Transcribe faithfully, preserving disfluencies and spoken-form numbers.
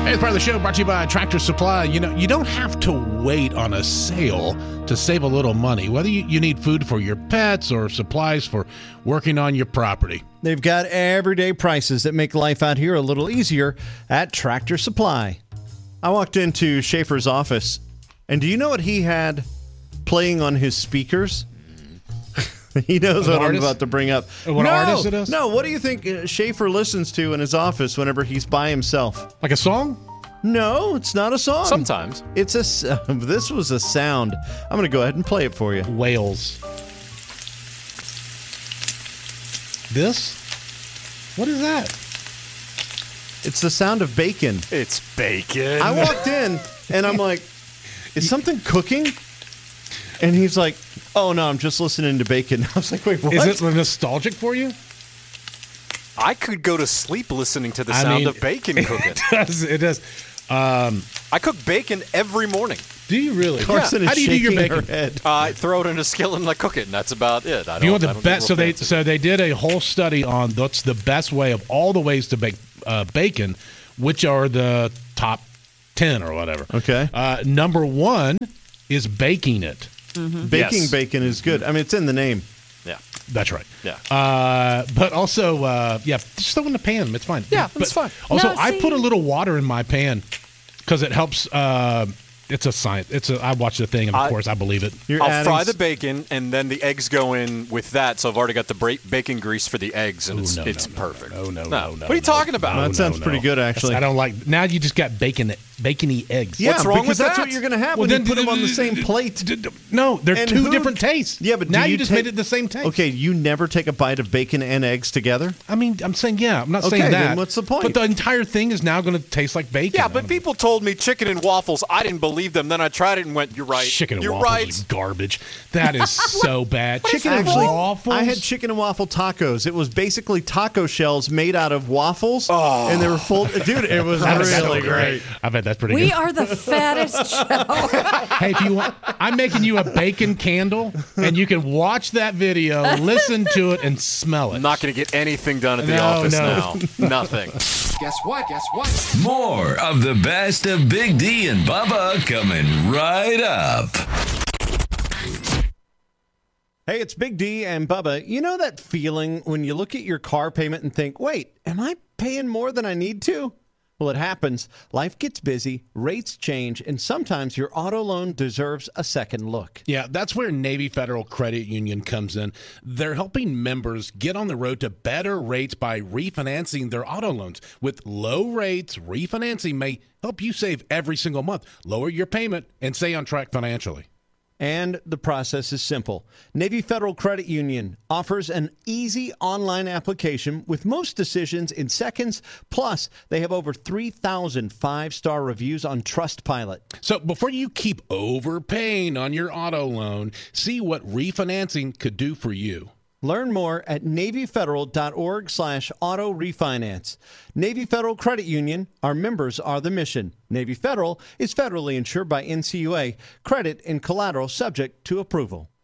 Hey, it's part of the show brought to you by Tractor Supply. You know, you don't have to wait on a sale to save a little money, whether you, you need food for your pets or supplies for working on your property. They've got everyday prices that make life out here a little easier at Tractor Supply. I walked into Schaefer's office, and do you know what he had playing on his speakers? He knows An what artist? I'm about to bring up. What no, artist it is? No, what do you think uh, Schaefer listens to in his office whenever he's by himself? Like a song? No, it's not a song. Sometimes. It's a. s- This was a sound. I'm going to go ahead and play it for you. Whales. This? What is that? It's the sound of bacon. It's bacon. I walked in and I'm like, is something cooking? And he's like, oh, no, I'm just listening to bacon. I was like, wait, what? Is it nostalgic for you? I could go to sleep listening to the I sound mean, of bacon cooking. It does. It does. Um, I cook bacon every morning. do you really? Carson is How do you do your shaking her bacon? head. Uh, I throw it in a skillet and I cook it, and that's about it. I don't, Do you want I the don't do best? real So they fancy. so they did a whole study on what's the best way of all the ways to bake uh, bacon, which are the top ten or whatever. Okay. Uh, number one is baking it. Baking Yes. bacon is good. I mean, it's in the name. Yeah. That's right. Yeah. Uh, but also, uh, yeah, just throw in the pan. It's fine. Yeah, But it's fine. Also, No, I see- put a little water in my pan because it helps. Uh, it's a science. It's a. I watched the thing, and of I- course, I believe it. You're I'll adding fry s- the bacon, and then the eggs go in with that. So I've already got the bra- bacon grease for the eggs, and Ooh, it's no, it's no, no, perfect. No, no, no, no. What are you no, talking about? no, That no, sounds no. pretty good, actually. That's- I don't like. Now you just got bacon, bacony eggs. Yeah, What's wrong because with that's that? what you're going to have Well, when then- you put them on the same plate. D- d- No, they're And two who- different tastes. Yeah, but do now you, you just take- made it the same taste. Okay, you never take a bite of bacon and eggs together? I mean, I'm saying yeah. I'm not Okay, saying that. then what's the point? But the entire thing is now going to taste like bacon. Yeah, I but don't- people told me chicken and waffles. I didn't believe them. Then I tried it and went, "You're right. Chicken and You're waffles right." is garbage. That is so bad. What is Chicken and Actually, waffles. I had chicken and waffle tacos. It was basically taco shells made out of waffles, Oh. and they were full. Dude, it was That is so really great. I bet that's pretty We good. are the fattest show. Hey, if you want, I'm making you a bacon candle, and you can watch that video, listen to it, and smell it. I'm not going to get anything done at the No, office no. now. Nothing. Guess what? Guess what? More of the best of Big D and Bubba coming right up. Hey, it's Big D and Bubba. You know that feeling when you look at your car payment and think, wait, am I paying more than I need to? Well, it happens. Life gets busy, rates change, and sometimes your auto loan deserves a second look. Yeah, that's where Navy Federal Credit Union comes in. They're helping members get on the road to better rates by refinancing their auto loans. With low rates, refinancing may help you save every single month, lower your payment, and stay on track financially. And the process is simple. Navy Federal Credit Union offers an easy online application with most decisions in seconds. Plus, they have over three thousand five-star reviews on Trustpilot. So before you keep overpaying on your auto loan, see what refinancing could do for you. Learn more at NavyFederal.org slash auto refinance. Navy Federal Credit Union, our members are the mission. Navy Federal is federally insured by N C U A. Credit and collateral subject to approval.